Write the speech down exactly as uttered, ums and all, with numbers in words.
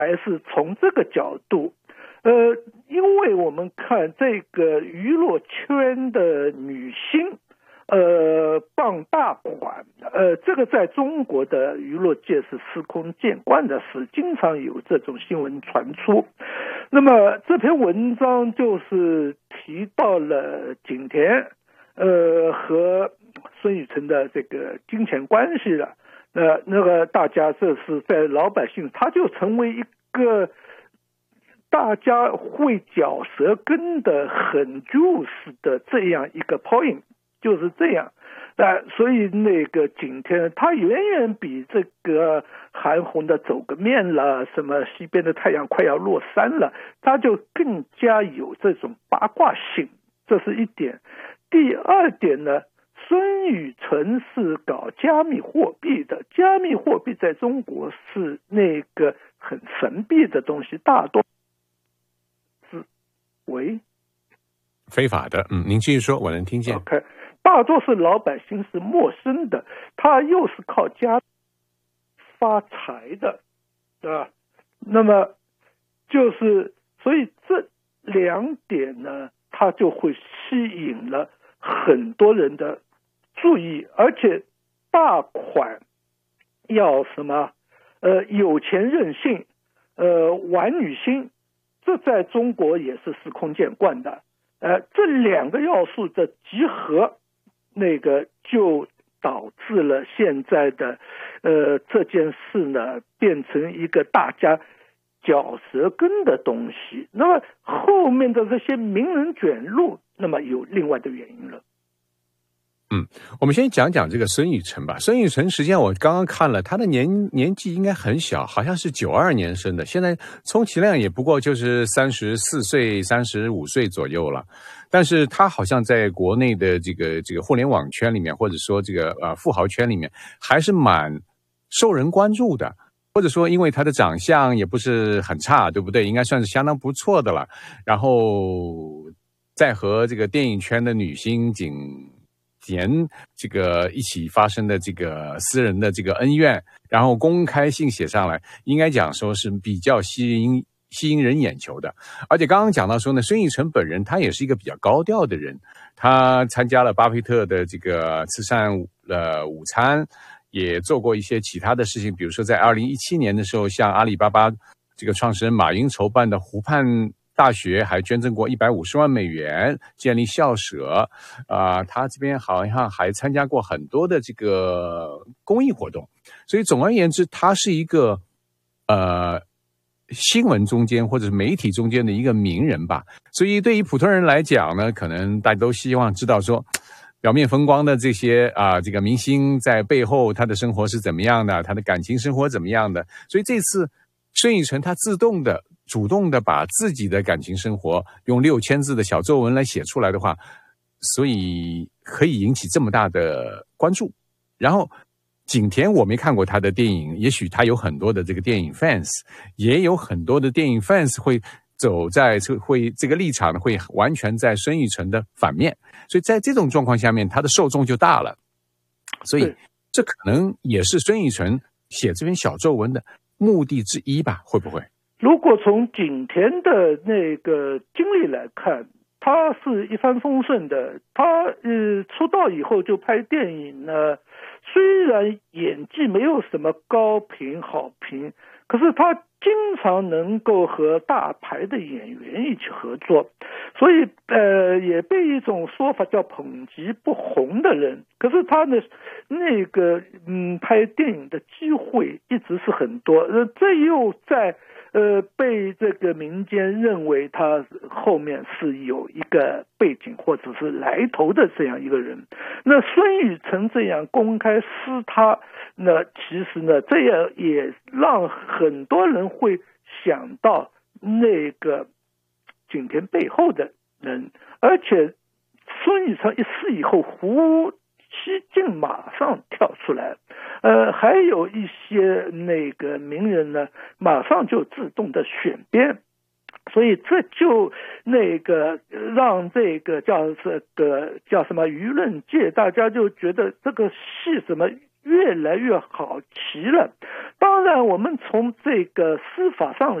还是从这个角度，呃，因为我们看这个娱乐圈的女星，呃，傍大款，呃，这个在中国的娱乐界是司空见惯的事，经常有这种新闻传出。那么这篇文章就是提到了景甜，呃，和孙雨晨的这个金钱关系了。那那个大家这是在老百姓，他就成为一个大家会嚼舌根的很 juice 的这样一个 point， 就是这样。那所以那个景甜，他远远比这个韩红的走个面了，什么西边的太阳快要落山了，他就更加有这种八卦性，这是一点。第二点呢，孙雨晨是搞加密货币的，加密货币在中国是那个很神秘的东西，大多是为非法的。嗯，您继续说，我能听见。 OK， 大多数老百姓是陌生的，他又是靠加发财的，对吧？那么就是所以这两点呢，它就会吸引了很多人的注意，而且大款要什么呃有钱任性，呃玩女星，这在中国也是司空见惯的。呃这两个要素的集合，那个就导致了现在的呃这件事呢变成一个大家嚼舌根的东西。那么后面的这些名人卷入，那么有另外的原因了。 嗯，我们先讲讲这个孙雨晨吧。孙雨晨实际上我刚刚看了，他的年年纪应该很小，好像是九二年生的，现在充其量也不过就是三十四岁、三十五岁左右了。但是他好像在国内的这个这个互联网圈里面，或者说这个呃富豪圈里面，还是蛮受人关注的。或者说，因为他的长相也不是很差，对不对？应该算是相当不错的了。然后再和这个电影圈的女星景甜这个一起发生的这个私人的这个恩怨，然后公开性写上来，应该讲说是比较吸引吸引人眼球的。而且刚刚讲到说呢，孙雨晨本人他也是一个比较高调的人，他参加了巴菲特的这个慈善呃午餐，也做过一些其他的事情，比如说在二零一七年的时候，向阿里巴巴这个创始人马云筹办的湖畔大学还捐赠过一百五十万美元，建立校舍。啊、呃，他这边好像还参加过很多的这个公益活动。所以总而言之，他是一个呃新闻中间或者是媒体中间的一个名人吧。所以对于普通人来讲呢，可能大家都希望知道说，表面风光的这些啊、呃，这个明星在背后他的生活是怎么样的，他的感情生活怎么样的。所以这次孙雨晨他自动的主动的把自己的感情生活用六千字的小作文来写出来的话，所以可以引起这么大的关注。然后景甜我没看过他的电影，也许他有很多的这个电影 fans， 也有很多的电影 fans 会走在会这个立场会完全在孙雨晨的反面，所以在这种状况下面，他的受众就大了。所以这可能也是孙雨晨写这篇小作文的目的之一吧？会不会？ 如果从景甜的那个经历来看，他是一帆风顺的。他呃出道以后就拍电影呢，虽然演技没有什么高评好评，可是他经常能够和大牌的演员一起合作，所以呃也被一种说法叫捧级不红的人。可是他呢那个嗯拍电影的机会一直是很多，呃这又在呃被这个民间认为他后面是有一个背景或者是来头的这样一个人。那孙雨晨这样公开撕他，那其实呢这样也让很多人会想到那个景甜背后的人。而且孙雨晨一撕以后，胡锡进马上跳出来，呃，还有一些那个名人呢，马上就自动的选边，所以这就那个让这个叫这个叫什么舆论界，大家就觉得这个戏怎么越来越好棋了。当当然我们从这个司法上